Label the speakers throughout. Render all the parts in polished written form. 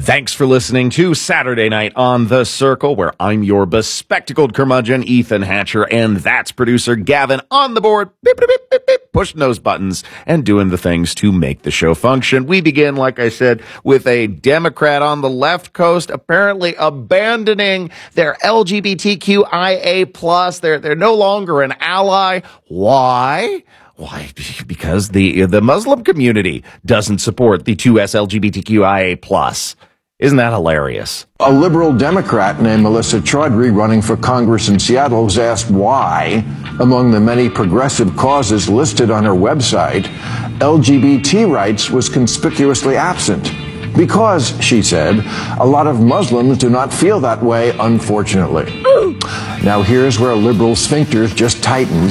Speaker 1: Thanks for listening to Saturday Night on The Circle, where I'm your bespectacled curmudgeon, Ethan Hatcher, and that's producer Gavin on the board, beep, beep, beep, beep, beep, pushing those buttons and doing the things to make the show function. We begin, like I said, with a Democrat on the left coast apparently abandoning their LGBTQIA+. They're no longer an ally. Why? Why? Because the Muslim community doesn't support the 2S LGBTQIA+. Isn't that hilarious?
Speaker 2: A liberal Democrat named Melissa Chaudhry, running for Congress in Seattle, was asked why, among the many progressive causes listed on her website, LGBT rights was conspicuously absent. Because, she said, a lot of Muslims do not feel that way, unfortunately. Now here's where liberal sphincters just tightened.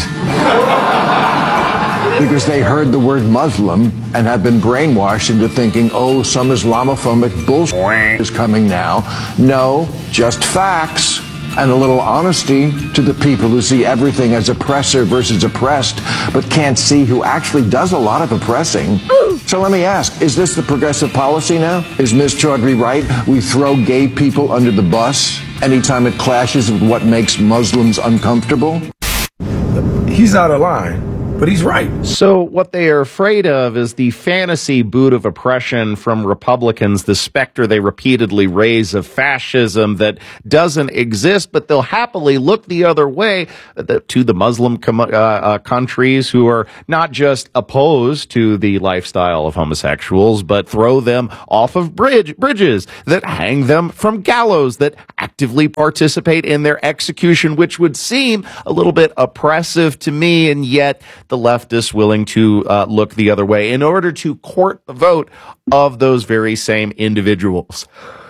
Speaker 2: Because they heard the word Muslim and have been brainwashed into thinking, oh, some Islamophobic bullshit is coming now. No, just facts and a little honesty to the people who see everything as oppressor versus oppressed, but can't see who actually does a lot of oppressing. So let me ask, is this the progressive policy now? Is Ms. Chaudhry right? We throw gay people under the bus anytime it clashes with what makes Muslims uncomfortable?
Speaker 3: He's out of line. But he's right.
Speaker 1: So what they are afraid of is the fantasy boot of oppression from Republicans, the specter they repeatedly raise of fascism that doesn't exist, but they'll happily look the other way to the Muslim countries who are not just opposed to the lifestyle of homosexuals, but throw them off of bridges, that hang them from gallows, that actively participate in their execution, which would seem a little bit oppressive to me, and yet the leftists willing to look the other way in order to court the vote of those very same individuals.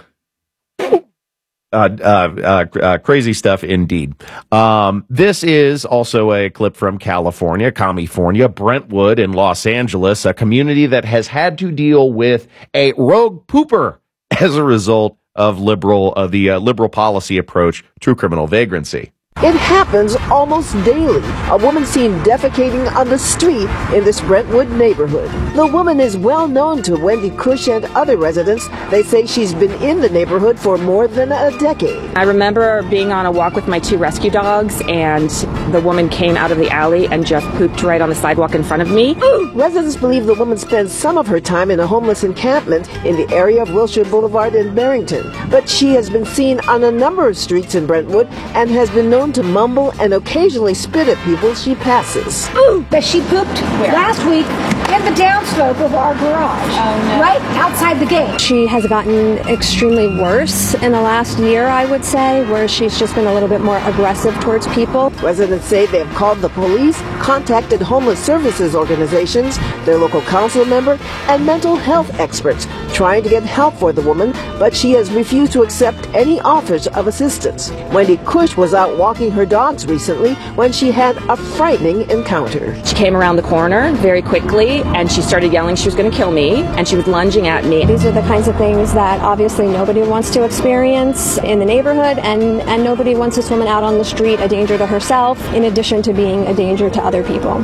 Speaker 1: Crazy stuff indeed. This is also a clip from California, Brentwood in Los Angeles, a community that has had to deal with a rogue pooper as a result of the liberal policy approach to criminal vagrancy.
Speaker 4: It happens almost daily. A woman seen defecating on the street in this Brentwood neighborhood. The woman is well known to Wendy Cush and other residents. They say she's been in the neighborhood for more than a decade.
Speaker 5: I remember being on a walk with my two rescue dogs, and the woman came out of the alley and just pooped right on the sidewalk in front of me.
Speaker 4: Residents believe the woman spends some of her time in a homeless encampment in the area of Wilshire Boulevard in Barrington. But she has been seen on a number of streets in Brentwood and has been known to mumble and occasionally spit at people she passes.
Speaker 6: That she pooped last week in the downslope of our garage, right outside the gate.
Speaker 7: She has gotten extremely worse in the last year, I would say, where she's just been a little bit more aggressive towards people.
Speaker 4: Residents say they have called the police, contacted homeless services organizations, their local council member, and mental health experts trying to get help for the woman, but she has refused to accept any offers of assistance. Wendy Cush was out walking her dogs recently when she had a frightening encounter.
Speaker 5: She came around the corner very quickly, and she started yelling she was going to kill me, and she was lunging at me.
Speaker 7: These are the kinds of things that obviously nobody wants to experience in the neighborhood, and nobody wants this woman out on the street a danger to herself, in addition to being a danger to other people.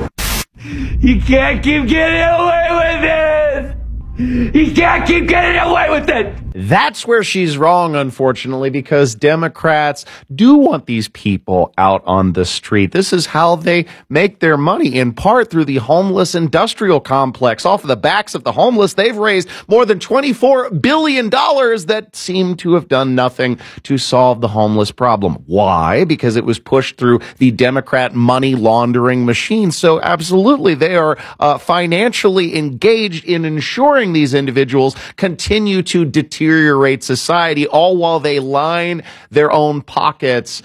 Speaker 3: You can't keep getting away with it! You can't keep getting away with it!
Speaker 1: That's where she's wrong, unfortunately, because Democrats do want these people out on the street. This is how they make their money, in part through the homeless industrial complex. Off of the backs of the homeless, they've raised more than $24 billion that seem to have done nothing to solve the homeless problem. Why? Because it was pushed through the Democrat money laundering machine. So absolutely, they are financially engaged in ensuring these individuals continue to deteriorate society, all while they line their own pockets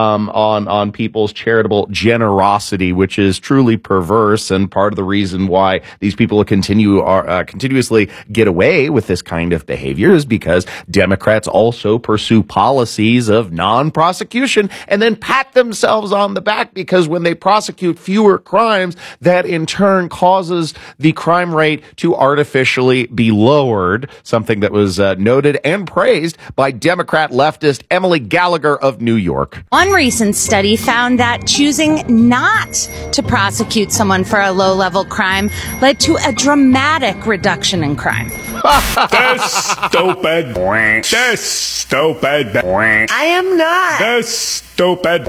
Speaker 1: on people's charitable generosity, which is truly perverse, and part of the reason why these people continuously get away with this kind of behavior is because Democrats also pursue policies of non-prosecution and then pat themselves on the back because when they prosecute fewer crimes, that in turn causes the crime rate to artificially be lowered, something that was noted and praised by Democrat leftist Emily Gallagher of New York.
Speaker 8: One recent study found that choosing not to prosecute someone for a low-level crime led to a dramatic reduction in crime.
Speaker 3: That's stupid. That's stupid.
Speaker 4: I am not.
Speaker 3: That's stupid.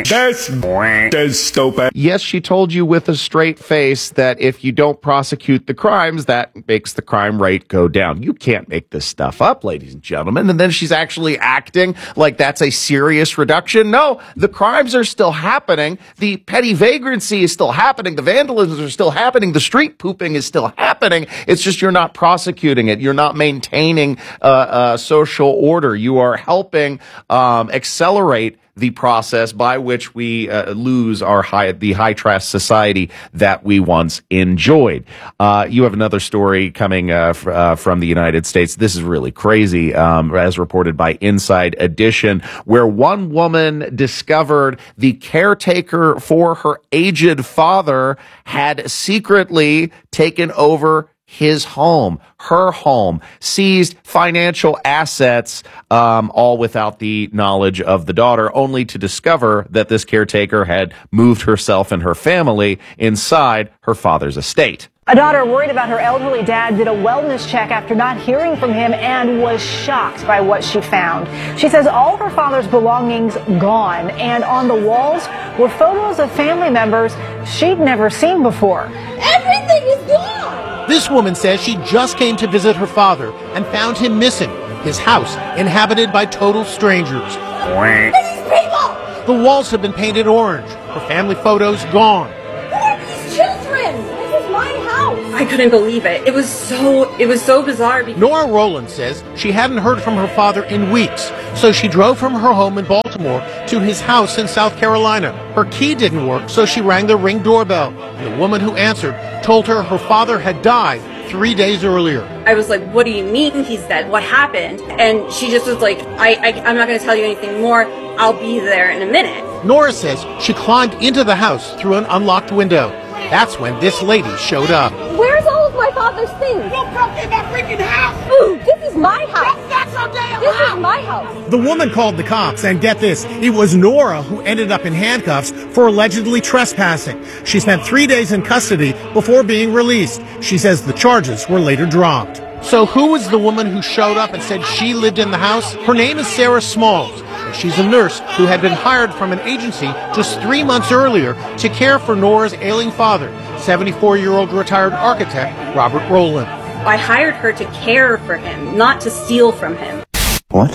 Speaker 3: That's stupid.
Speaker 1: Yes, she told you with a straight face that if you don't prosecute the crimes, that makes the crime rate go down. You can't make this stuff up, ladies and gentlemen. And then she's actually acting like that's a serious reduction. No, the crimes are still happening. The petty vagrancy is still happening. The vandalisms are still happening. The street pooping is still happening. It's just you're not prosecuting it. You're not maintaining social order. You are helping accelerate the process by which we lose the high trust society that we once enjoyed. You have another story coming from the United States. This is really crazy, as reported by Inside Edition, where one woman discovered the caretaker for her aged father had secretly taken over his home, her home, seized financial assets, all without the knowledge of the daughter, only to discover that this caretaker had moved herself and her family inside her father's estate.
Speaker 9: A daughter worried about her elderly dad did a wellness check after not hearing from him and was shocked by what she found. She says all of her father's belongings gone, and on the walls were photos of family members she'd never seen before.
Speaker 6: Everything is gone!
Speaker 10: This woman says she just came to visit her father and found him missing, his house inhabited by total strangers.
Speaker 6: These people!
Speaker 10: The walls have been painted orange, her family photos gone.
Speaker 6: Who are these children? This is my house!
Speaker 5: I couldn't believe it. It was so bizarre.
Speaker 10: Nora Rowland says she hadn't heard from her father in weeks, so she drove from her home in Baltimore to his house in South Carolina. Her key didn't work, so she rang the Ring doorbell. The woman who answered told her her father had died 3 days earlier.
Speaker 5: I was like, what do you mean he's dead? What happened? And she just was like, I'm not going to tell you anything more. I'll be there in a minute.
Speaker 10: Nora says she climbed into the house through an unlocked window. That's when this lady showed up.
Speaker 6: Where's all of my father's things? You broke in my freaking house! Ooh, this is my house! That's our damn house! This is my house!
Speaker 10: The woman called the cops, and get this, it was Nora who ended up in handcuffs for allegedly trespassing. She spent 3 days in custody before being released. She says the charges were later dropped. So who was the woman who showed up and said she lived in the house? Her name is Sarah Smalls. She's a nurse who had been hired from an agency just 3 months earlier to care for Nora's ailing father, 74-year-old retired architect Robert Rowland.
Speaker 5: I hired her to care for him, not to steal from him.
Speaker 11: What?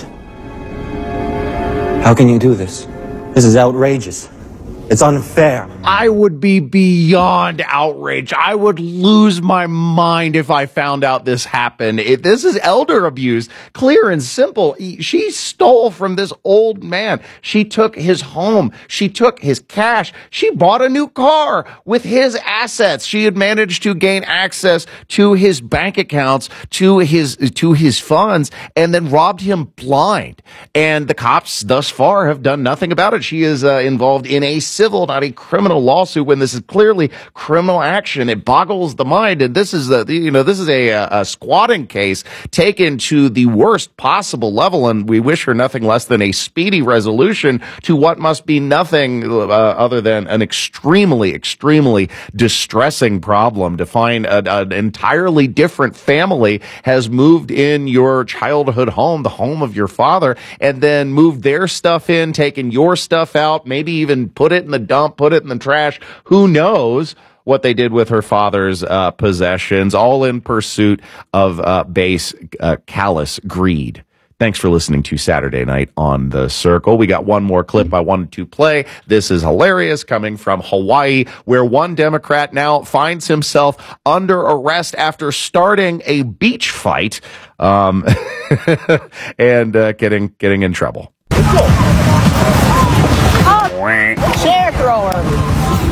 Speaker 11: How can you do this? This is outrageous. It's unfair.
Speaker 1: I would be beyond outraged. I would lose my mind if I found out this happened. This is elder abuse, clear and simple. She stole from this old man. She took his home. She took his cash. She bought a new car with his assets. She had managed to gain access to his bank accounts, to his funds, and then robbed him blind. And the cops thus far have done nothing about it. She is involved in a civil, not a criminal lawsuit, when this is clearly criminal action. It boggles the mind. And this is a squatting case taken to the worst possible level. And we wish her nothing less than a speedy resolution to what must be nothing other than an extremely, extremely distressing problem to find an entirely different family has moved in your childhood home, the home of your father, and then moved their stuff in, taken your stuff out, maybe even put it in the dump, put it in the trash. Who knows what they did with her father's possessions, all in pursuit of base, callous greed. Thanks for listening to Saturday Night on the Circle. We got one more clip I wanted to play. This is hilarious, coming from Hawaii, where one Democrat now finds himself under arrest after starting a beach fight, and getting in trouble.
Speaker 6: Chair thrower.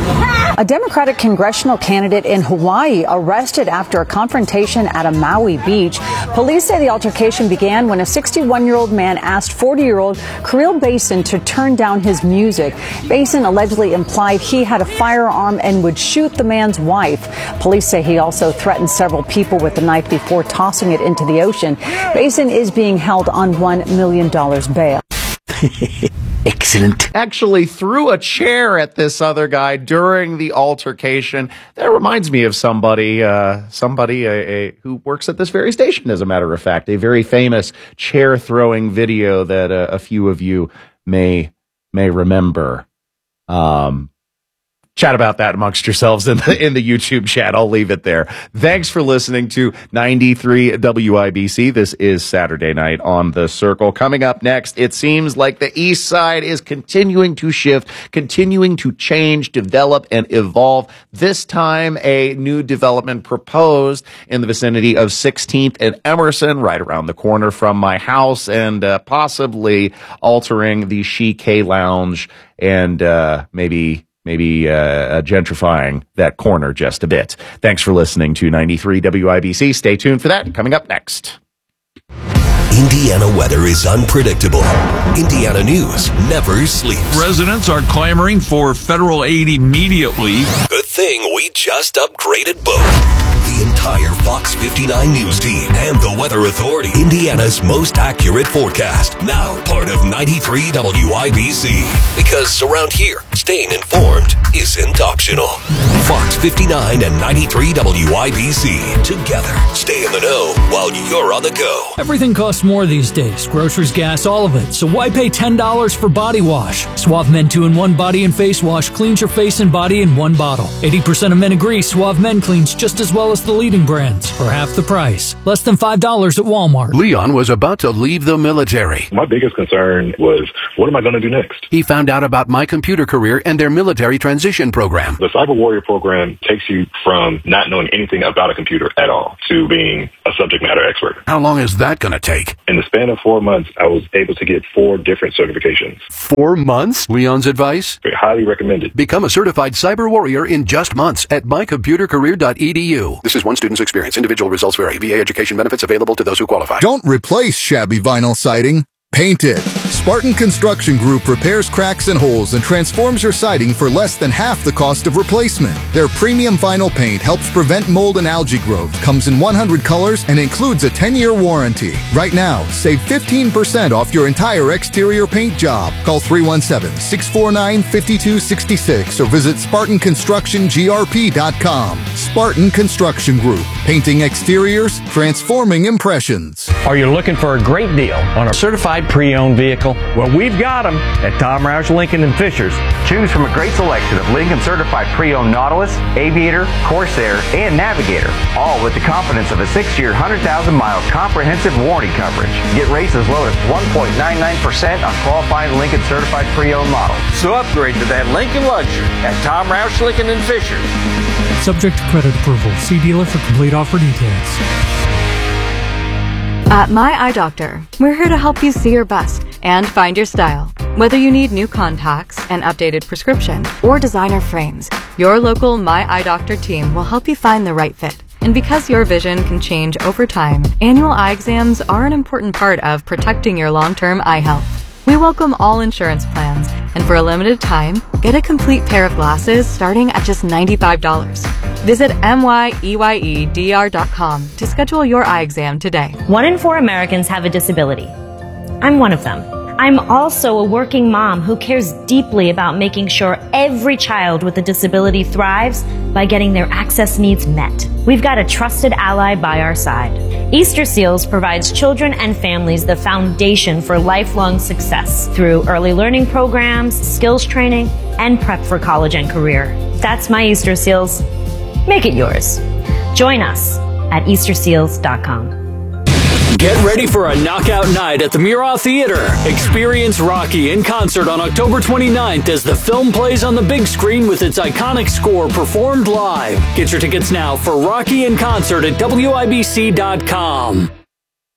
Speaker 9: A Democratic congressional candidate in Hawaii arrested after a confrontation at a Maui beach. Police say the altercation began when a 61-year-old man asked 40-year-old Kirill Basin to turn down his music. Basin allegedly implied he had a firearm and would shoot the man's wife. Police say he also threatened several people with the knife before tossing it into the ocean. Basin is being held on $1 million bail.
Speaker 1: Excellent. Actually threw a chair at this other guy during the altercation. That reminds me of somebody who works at this very station, as a matter of fact. A very famous chair throwing video that a few of you may remember. Chat about that amongst yourselves in the YouTube chat. I'll leave it there. Thanks for listening to 93 WIBC. This is Saturday Night on the Circle. Coming up next, it seems like the East Side is continuing to shift, continuing to change, develop, and evolve. This time, a new development proposed in the vicinity of 16th and Emerson, right around the corner from my house, and possibly altering the Chic Lounge and maybe gentrifying that corner just a bit. Thanks for listening to 93 WIBC. Stay tuned for that. Coming up next.
Speaker 12: Indiana weather is unpredictable. Indiana news never sleeps.
Speaker 13: Residents are clamoring for federal aid immediately.
Speaker 12: Good thing we just upgraded both. The entire Fox 59 news team and the Weather Authority. Indiana's most accurate forecast. Now part of 93 WIBC. Because around here, staying informed isn't optional. Fox 59 and 93 WIBC. Together, stay in the know while you're on the go.
Speaker 14: Everything costs more these days. Groceries, gas, all of it. So why pay $10 for body wash? Suave Men 2-in-1 Body and Face Wash cleans your face and body in one bottle. 80% of men agree Suave Men cleans just as well as the leading brands for half the price. Less than $5 at Walmart.
Speaker 15: Leon was about to leave the military.
Speaker 16: My biggest concern was, what am I going to do next?
Speaker 15: He found out about My Computer Career and their military transition program.
Speaker 16: The Cyber Warrior program takes you from not knowing anything about a computer at all to being a subject matter expert.
Speaker 15: How long is that going to take?
Speaker 16: In the span of 4 months, I was able to get 4 different certifications.
Speaker 15: 4 months? Leon's advice?
Speaker 16: Highly recommended.
Speaker 15: Become a certified cyber warrior in just months at mycomputercareer.edu. This is one student's experience. Individual results vary. VA education benefits available to those who qualify.
Speaker 17: Don't replace shabby vinyl siding. Paint it. Spartan Construction Group repairs cracks and holes and transforms your siding for less than half the cost of replacement. Their premium vinyl paint helps prevent mold and algae growth, comes in 100 colors, and includes a 10-year warranty. Right now, save 15% off your entire exterior paint job. Call 317-649-5266 or visit SpartanConstructionGRP.com. Spartan Construction Group. Painting exteriors, transforming impressions.
Speaker 18: Are you looking for a great deal on a certified pre-owned vehicle? Well, we've got them at Tom Roush Lincoln and Fishers.
Speaker 19: Choose from a great selection of Lincoln certified pre-owned Nautilus, Aviator, Corsair, and Navigator, all with the confidence of a 6-year, 100,000-mile comprehensive warranty coverage. Get rates as low as 1.99% on qualifying Lincoln certified pre-owned models.
Speaker 18: So upgrade to that Lincoln luxury at Tom Roush Lincoln and Fishers.
Speaker 14: Subject to credit approval. See dealer for complete offer details.
Speaker 20: At My Eye Doctor, we're here to help you see your best and find your style. Whether you need new contacts, an updated prescription, or designer frames, your local My Eye Doctor team will help you find the right fit. And because your vision can change over time, annual eye exams are an important part of protecting your long-term eye health. We welcome all insurance plans, and for a limited time, get a complete pair of glasses starting at just $95. Visit MYEYEDR.com to schedule your eye exam today.
Speaker 21: 1 in 4 Americans have a disability. I'm one of them. I'm also a working mom who cares deeply about making sure every child with a disability thrives by getting their access needs met. We've got a trusted ally by our side. Easter Seals provides children and families the foundation for lifelong success through early learning programs, skills training, and prep for college and career. That's my Easter Seals. Make it yours. Join us at EasterSeals.com.
Speaker 14: Get ready for a knockout night at the Murat Theater. Experience Rocky in concert on October 29th as the film plays on the big screen with its iconic score performed live. Get your tickets now for Rocky in concert at WIBC.com.